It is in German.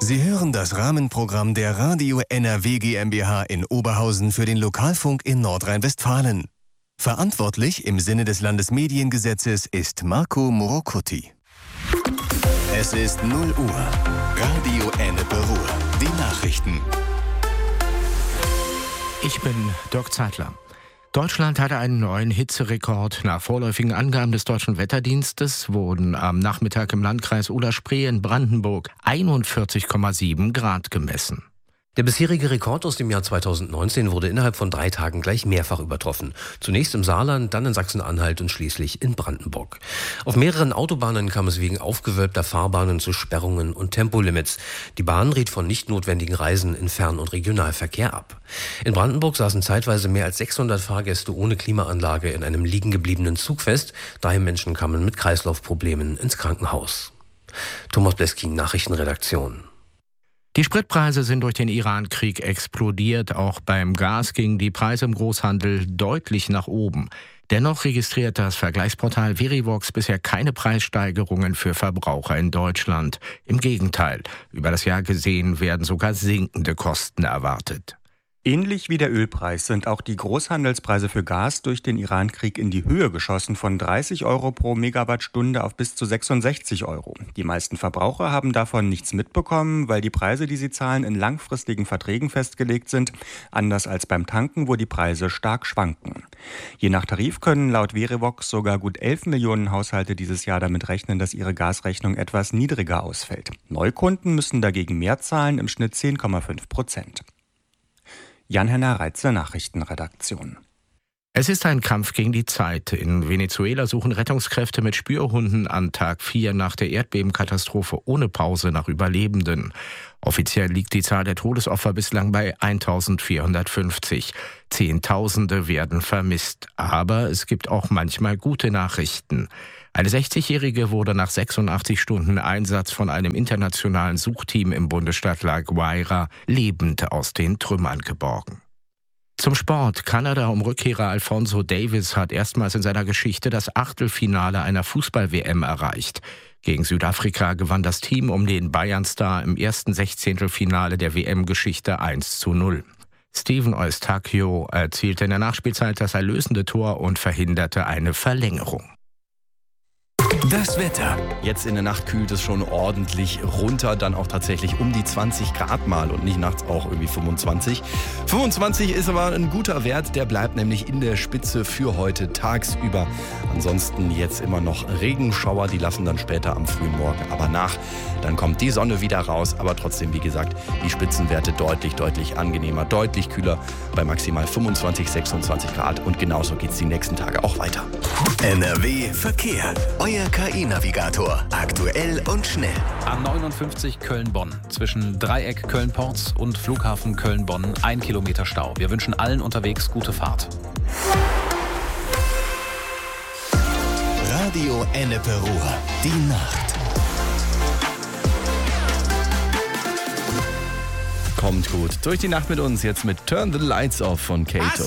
Sie hören das Rahmenprogramm der Radio NRW GmbH in Oberhausen für den Lokalfunk in Nordrhein-Westfalen. Verantwortlich im Sinne des Landesmediengesetzes ist Marco Morocuti. Es ist 0 Uhr. Radio Ennepe Ruhr. Die Nachrichten. Ich bin Dirk Zeitler. Deutschland hatte einen neuen Hitzerekord. Nach vorläufigen Angaben des Deutschen Wetterdienstes wurden am Nachmittag im Landkreis Oder-Spree in Brandenburg 41,7 Grad gemessen. Der bisherige Rekord aus dem Jahr 2019 wurde innerhalb von 3 Tagen gleich mehrfach übertroffen. Zunächst im Saarland, dann in Sachsen-Anhalt und schließlich in Brandenburg. Auf mehreren Autobahnen kam es wegen aufgewölbter Fahrbahnen zu Sperrungen und Tempolimits. Die Bahn riet von nicht notwendigen Reisen in Fern- und Regionalverkehr ab. In Brandenburg saßen zeitweise mehr als 600 Fahrgäste ohne Klimaanlage in einem liegen gebliebenen Zug fest. 3 Menschen kamen mit Kreislaufproblemen ins Krankenhaus. Thomas Bleskin, Nachrichtenredaktion. Die Spritpreise sind durch den Iran-Krieg explodiert. Auch beim Gas gingen die Preise im Großhandel deutlich nach oben. Dennoch registriert das Vergleichsportal Verivox bisher keine Preissteigerungen für Verbraucher in Deutschland. Im Gegenteil, über das Jahr gesehen werden sogar sinkende Kosten erwartet. Ähnlich wie der Ölpreis sind auch die Großhandelspreise für Gas durch den Iran-Krieg in die Höhe geschossen, von 30 Euro pro Megawattstunde auf bis zu 66 Euro. Die meisten Verbraucher haben davon nichts mitbekommen, weil die Preise, die sie zahlen, in langfristigen Verträgen festgelegt sind, anders als beim Tanken, wo die Preise stark schwanken. Je nach Tarif können laut Verivox sogar gut 11 Millionen Haushalte dieses Jahr damit rechnen, dass ihre Gasrechnung etwas niedriger ausfällt. Neukunden müssen dagegen mehr zahlen, im Schnitt 10,5%. Jan-Henner Reitze, Nachrichtenredaktion. Es ist ein Kampf gegen die Zeit. In Venezuela suchen Rettungskräfte mit Spürhunden an Tag 4 nach der Erdbebenkatastrophe ohne Pause nach Überlebenden. Offiziell liegt die Zahl der Todesopfer bislang bei 1450. Zehntausende werden vermisst. Aber es gibt auch manchmal gute Nachrichten. Eine 60-Jährige wurde nach 86 Stunden Einsatz von einem internationalen Suchteam im Bundesstaat La Guaira lebend aus den Trümmern geborgen. Zum Sport. Kanada um Rückkehrer Alphonso Davies hat erstmals in seiner Geschichte das Achtelfinale einer Fußball-WM erreicht. Gegen Südafrika gewann das Team um den Bayern-Star im ersten Sechzehntelfinale der WM-Geschichte 1:0. Steven Eustáquio erzielte in der Nachspielzeit das erlösende Tor und verhinderte eine Verlängerung. Das Wetter. Jetzt in der Nacht kühlt es schon ordentlich runter, dann auch tatsächlich um die 20 Grad mal und nicht nachts auch irgendwie 25. 25 ist aber ein guter Wert, der bleibt nämlich in der Spitze für heute tagsüber. Ansonsten jetzt immer noch Regenschauer, die lassen dann später am frühen Morgen aber nach. Dann kommt die Sonne wieder raus, aber trotzdem, wie gesagt, die Spitzenwerte deutlich angenehmer, deutlich kühler bei maximal 25, 26 Grad und genauso geht es die nächsten Tage auch weiter. NRW Verkehr. Euer KI-Navigator. Aktuell und schnell. A59 Köln-Bonn. Zwischen Dreieck Köln-Porz und Flughafen Köln-Bonn 1 Kilometer Stau. Wir wünschen allen unterwegs gute Fahrt. Radio Ennepe Ruhr. Die Nacht. Kommt gut durch die Nacht mit uns, jetzt mit Turn the Lights Off von Kato.